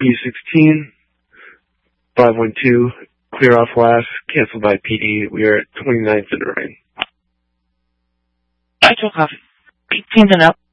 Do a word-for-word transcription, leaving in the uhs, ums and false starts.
sixteen, five one two, clear off last, canceled by P D. We are at twenty-ninth in the ring. Actual copy. eighteen and up.